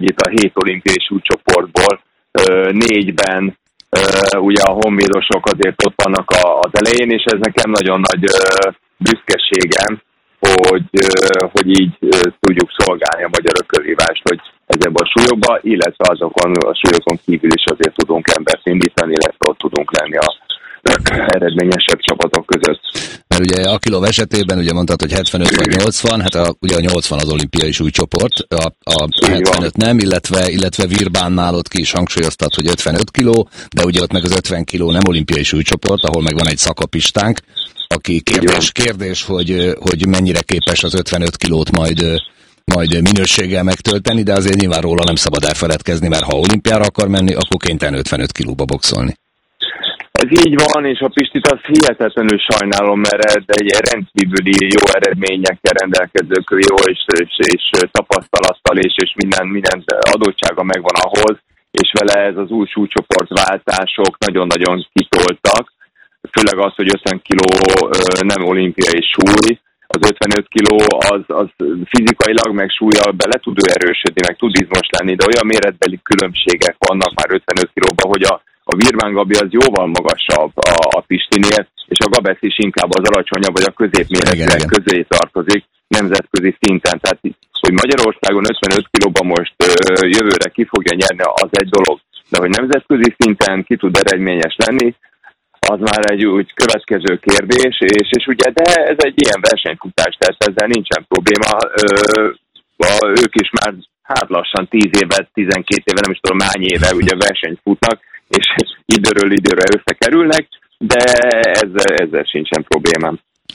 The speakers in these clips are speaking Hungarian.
itt a 7 olimpiai súlycsoportból 4-ben ugye a honvédosok azért ott vannak az elején, és ez nekem nagyon nagy büszkeségem, hogy így tudjuk szolgálni a magyar ökölvívást, hogy ezekben a súlyokban, illetve azokon a súlyokon kívül is azért tudunk embert indítani, illetve ott tudunk lenni a eredményesebb csapatok között. Mert ugye a kiló esetében ugye mondtad, hogy 75 vagy 80, hát ugye a 80 az olimpiai súlycsoport, a 75 nem, illetve Virbánnál ott ki is hangsúlyoztat, hogy 55 kiló, de ugye ott meg az 50 kiló nem olimpiai súlycsoport, ahol meg van egy szakapistánk, aki kérdés, hogy mennyire képes az 55 kilót majd minőséggel megtölteni, de azért nyilván róla nem szabad elfeledkezni, mert ha olimpiára akar menni, akkor kénytelen 55 kilóba boxolni. Ez így van, és a Pistit azt hihetetlenül sajnálom, mert egy rendkívüli jó eredményekkel rendelkező jó és tapasztalattal és minden adottsága megvan ahhoz, és vele ez az új súlycsoportváltások nagyon-nagyon kitoltak, főleg az, hogy 50 kiló nem olimpiai súly, az 55 kiló az fizikailag meg súllyal bele tud erősödni, meg tud izmos lenni, de olyan méretbeli különbségek vannak már 55 kilóban, hogy a Virván Gabi az jóval magasabb a Pistinél, és a Gabesz is inkább az alacsonyabb, vagy a középméretűek közé tartozik nemzetközi szinten. Tehát, hogy Magyarországon 55 kilóban most jövőre ki fogja nyerni, az egy dolog, de hogy nemzetközi szinten ki tud eredményes lenni, az már egy úgy következő kérdés, és ugye, de ez egy ilyen versenyfutás, tehát ezzel nincsen probléma. Ők is már lassan 10 éve, 12 éve, nem is tudom hány éve ugye versenyt futnak, és időről időre összekerülnek, de ezzel sincsen problémám.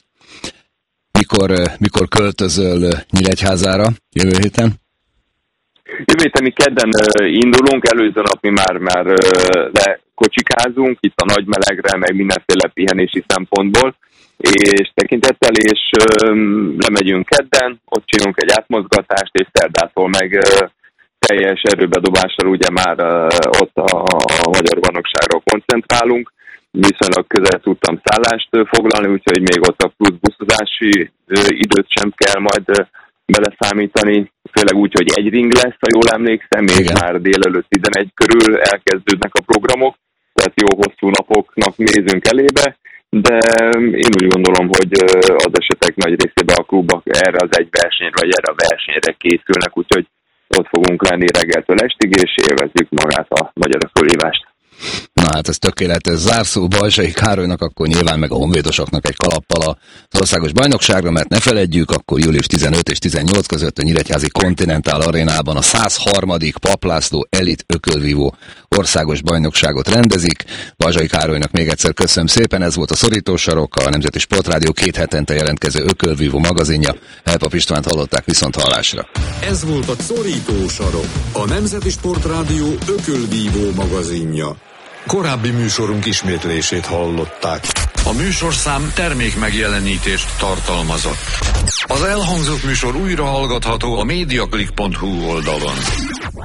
Mikor költözöl Nyíregyházára jövő héten? Jövő héten mi kedden indulunk, előző nap mi már lekocsikázunk itt a nagy melegre, meg mindenféle pihenési szempontból, és tekintettel, és lemegyünk kedden, ott csinálunk egy átmozgatást, és szerdától meg teljes erőbedobással ugye már ott a magyar bajnokságra koncentrálunk. Viszonylag közel tudtam szállást foglalni, úgyhogy még ott a plusz buszozási időt sem kell majd beleszámítani. Főleg úgy, hogy egy ring lesz, ha jól emlékszem, és már délelőtt 11 körül elkezdődnek a programok, tehát jó hosszú napoknak nézünk elébe, de én úgy gondolom, hogy az esetek nagy részében a klubok erre az egy versenyre, vagy erre a versenyre készülnek, úgyhogy ott fogunk lenni reggeltől estig, és élvezzük magát a magyar fölhívást. Na hát ez tökéletes zárszó Balzsai Károlynak, akkor nyilván meg a honvédosoknak egy kalappal az országos bajnokságra, mert ne feledjük, akkor július 15 és 18 között a Nyíregyházi Continental Arénában a 103. Papp László Elit Ökölvívó országos bajnokságot rendezik. Balzsai Károlynak még egyszer köszönöm szépen, ez volt a Szorító-sarok, a Nemzeti Sportrádió 2 hetente jelentkező Ökölvívó magazinja. Helpap Istvánt hallották, viszont hallásra. Ez volt a Szorító-sarok, a Nemzeti Sportrádió Ökölvívó magazinja. Korábbi műsorunk ismétlését hallották. A műsorszám termék megjelenítést tartalmazott. Az elhangzott műsor újra hallgatható a mediaclick.hu oldalon.